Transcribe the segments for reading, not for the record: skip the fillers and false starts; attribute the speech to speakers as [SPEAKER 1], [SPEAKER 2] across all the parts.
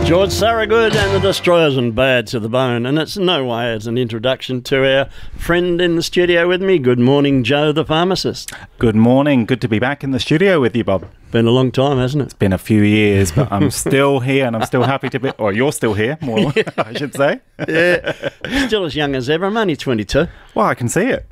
[SPEAKER 1] George Thorogood and the Destroyers and Bad to the Bone, and it's no way as an introduction to our friend in the studio with me. Good morning, Joe the pharmacist.
[SPEAKER 2] Good morning. Good to be back in the studio with you, Bob.
[SPEAKER 1] Been a long time, hasn't it?
[SPEAKER 2] It's been a few years, but I'm still here and I'm still happy to be... Or you're still here, more, I should say.
[SPEAKER 1] Yeah, still as young as ever. I'm only 22.
[SPEAKER 2] Well, I can see it.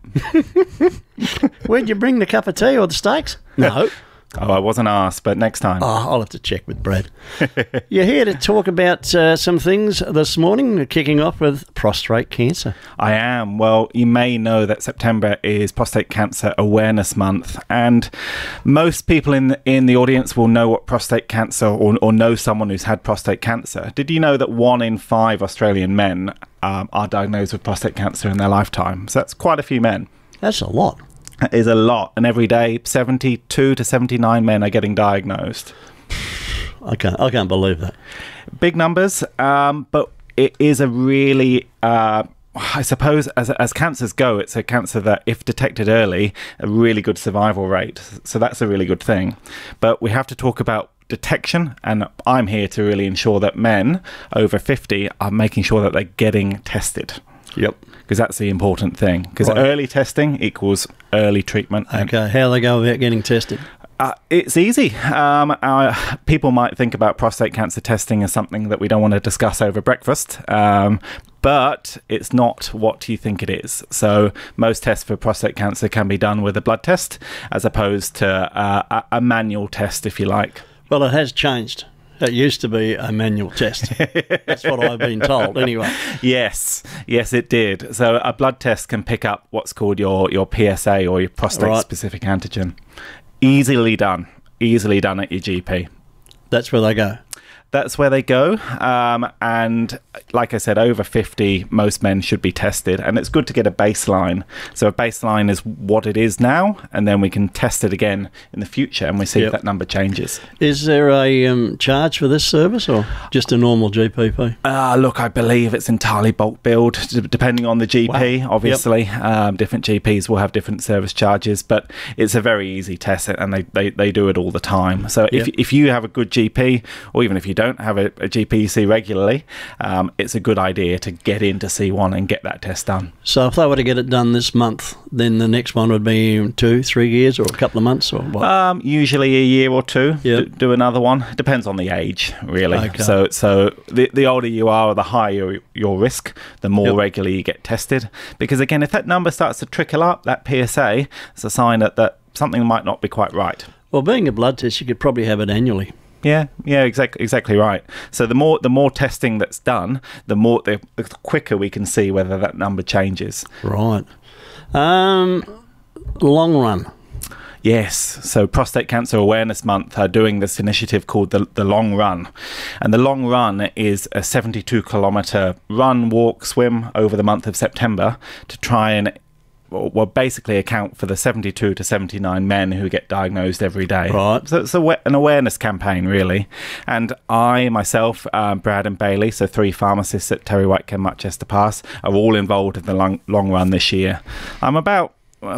[SPEAKER 1] Where'd you bring the cup of tea or the steaks? No.
[SPEAKER 2] Oh, I wasn't asked, but next time.
[SPEAKER 1] Oh, I'll have to check with Brad. You're here to talk about some things this morning, kicking off with prostate cancer.
[SPEAKER 2] I am. Well, you may know that September is Prostate Cancer Awareness Month, and most people in the audience will know what prostate cancer or know someone who's had prostate cancer. Did you know that 1 in 5 Australian men are diagnosed with prostate cancer in their lifetime? So that's quite a few men.
[SPEAKER 1] That's a lot.
[SPEAKER 2] That is a lot, and every day 72 to 79 men are getting diagnosed.
[SPEAKER 1] I can't believe that.
[SPEAKER 2] Big numbers, but it is a really, I suppose, as cancers go, it's a cancer that, if detected early, a really good survival rate. So that's a really good thing. But we have to talk about detection, and I'm here to really ensure that men over 50 are making sure that they're getting tested.
[SPEAKER 1] Yep.
[SPEAKER 2] Because that's the important thing. Because early testing equals early treatment.
[SPEAKER 1] Okay, how they go about getting tested?
[SPEAKER 2] It's easy. People might think about prostate cancer testing as something that we don't want to discuss over breakfast, but it's not what you think it is. So most tests for prostate cancer can be done with a blood test, as opposed to a manual test, if you like.
[SPEAKER 1] Well, it has changed. It used to be a manual test. That's what I've been told, anyway.
[SPEAKER 2] Yes, it did. So a blood test can pick up what's called your PSA, or your prostate-specific antigen. Easily done at your GP.
[SPEAKER 1] That's where they go.
[SPEAKER 2] That's where they go. And like I said, over 50, most men should be tested. And it's good to get a baseline. So a baseline is what it is now, and then we can test it again in the future, and we see if that number changes.
[SPEAKER 1] Is there a charge for this service, or just a normal GP?
[SPEAKER 2] Look, I believe it's entirely bulk billed, depending on the GP, obviously. Different GPs will have different service charges, but it's a very easy test, and they do it all the time. So if you have a good GP, or even if you don't have a GP you see regularly, it's a good idea to get in to see one and get that test done.
[SPEAKER 1] So if they were to get it done this month, then the next one would be 2-3 years, or a couple of months, or what?
[SPEAKER 2] Usually a year or two. Do another one. Depends on the age, really.
[SPEAKER 1] Okay.
[SPEAKER 2] So the older you are, the higher your risk, the more regularly you get tested. Because again, if that number starts to trickle up, that PSA, it's a sign that something might not be quite right.
[SPEAKER 1] Well, being a blood test, you could probably have it annually.
[SPEAKER 2] Yeah, exactly right. So the more testing that's done, the quicker we can see whether that number changes.
[SPEAKER 1] Right. Long run.
[SPEAKER 2] Yes, so Prostate Cancer Awareness Month are doing this initiative called the Long Run. And the Long Run is a 72-kilometre run, walk, swim over the month of September to try and basically account for the 72 to 79 men who get diagnosed every day.
[SPEAKER 1] Right.
[SPEAKER 2] So it's an awareness campaign, really. And I, myself, Brad and Bailey, so 3 pharmacists at Terry White Chem Chester Pass, are all involved in the long run this year. I'm about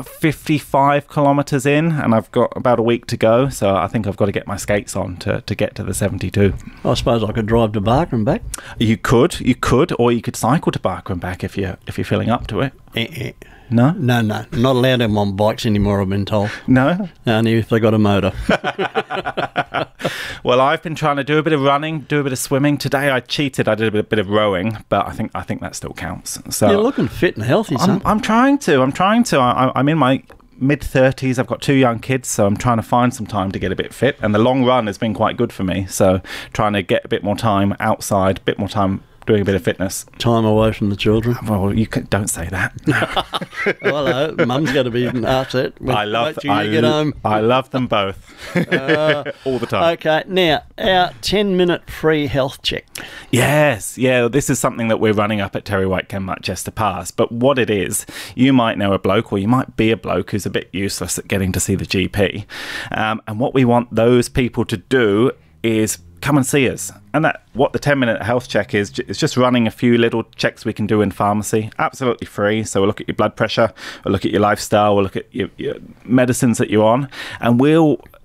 [SPEAKER 2] 55 kilometres in, and I've got about a week to go, so I think I've got to get my skates on to get to the 72.
[SPEAKER 1] I suppose I could drive to Barker and back.
[SPEAKER 2] You could, or you could cycle to Barker and back if you're feeling up to it. No?
[SPEAKER 1] No. Not allowed them on bikes anymore, I've been told.
[SPEAKER 2] No?
[SPEAKER 1] Only if they got a motor.
[SPEAKER 2] Well, I've been trying to do a bit of running, do a bit of swimming. Today I cheated. I did a bit of rowing, but I think that still counts. So
[SPEAKER 1] you're looking fit and healthy, son.
[SPEAKER 2] I'm trying to. I'm in my mid-30s. I've got 2 young kids, so I'm trying to find some time to get a bit fit. And the long run has been quite good for me. So trying to get a bit more time outside, a bit more time doing a bit of fitness.
[SPEAKER 1] Time away from the children.
[SPEAKER 2] Well, don't say that.
[SPEAKER 1] Well, Mum's going to be upset.
[SPEAKER 2] I love them both. All the time.
[SPEAKER 1] Okay, now, our 10-minute free health check.
[SPEAKER 2] Yes, this is something that we're running up at Terry White Chem Chester Pass. But what it is, you might know a bloke, or you might be a bloke who's a bit useless at getting to see the GP. And what we want those people to do is come and see us. And what the 10-minute health check is just running a few little checks we can do in pharmacy, absolutely free. So we'll look at your blood pressure, we'll look at your lifestyle, we'll look at your medicines that you're on, and we'll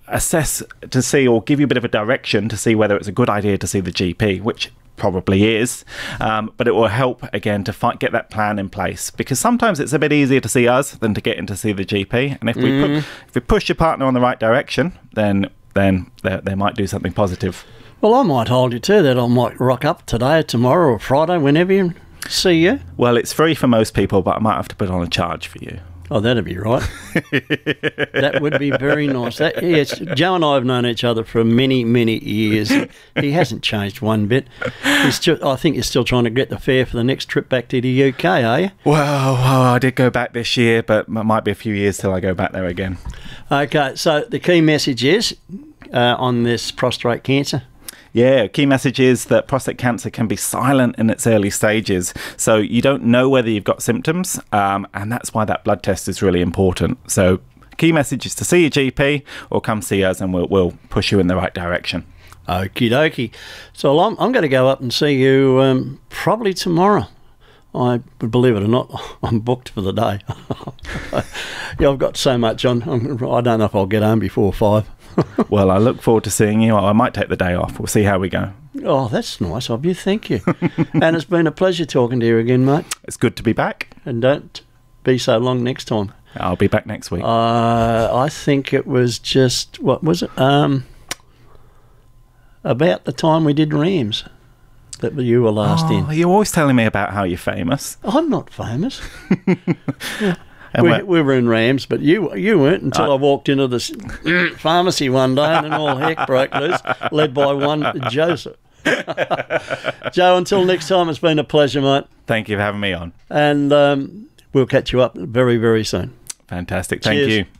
[SPEAKER 2] assess to see, or give you a bit of a direction to see whether it's a good idea to see the GP, which probably is, but it will help again to get that plan in place, because sometimes it's a bit easier to see us than to get in to see the GP. And if we push your partner on the right direction, then they might do something positive.
[SPEAKER 1] Well, I might hold you to that. I might rock up today or tomorrow or Friday, whenever you see you.
[SPEAKER 2] Well, it's free for most people, but I might have to put on a charge for you.
[SPEAKER 1] Oh, that'd be right. That would be very nice. Yes, Joe and I have known each other for many, many years. He hasn't changed one bit. I think he's still trying to get the fare for the next trip back to the UK, are you?
[SPEAKER 2] Well, I did go back this year, but it might be a few years till I go back there again.
[SPEAKER 1] Okay, so the key message is on this prostate cancer.
[SPEAKER 2] Yeah, key message is that prostate cancer can be silent in its early stages. So you don't know whether you've got symptoms, and that's why that blood test is really important. So key message is to see your GP or come see us, and we'll push you in the right direction.
[SPEAKER 1] Okie dokie. So I'm going to go up and see you probably tomorrow. I would, believe it or not, I'm booked for the day. Yeah, I've got so much on. I don't know if I'll get home before 5.
[SPEAKER 2] Well, I look forward to seeing you. I might take the day off. We'll see how we go.
[SPEAKER 1] Oh, that's nice of you. Thank you. And it's been a pleasure talking to you again, mate.
[SPEAKER 2] It's good to be back.
[SPEAKER 1] And don't be so long next time.
[SPEAKER 2] I'll be back next week.
[SPEAKER 1] I think it was just, what was it? About the time we did Rams that you were last in.
[SPEAKER 2] You're always telling me about how you're famous.
[SPEAKER 1] I'm not famous. Yeah. We were in Rams, but you weren't until I walked into this pharmacy one day and then all heck broke loose, led by one Joseph. Joe, until next time, it's been a pleasure, mate.
[SPEAKER 2] Thank you for having me on.
[SPEAKER 1] And we'll catch you up very, very soon.
[SPEAKER 2] Fantastic.
[SPEAKER 1] Cheers.
[SPEAKER 2] Thank you.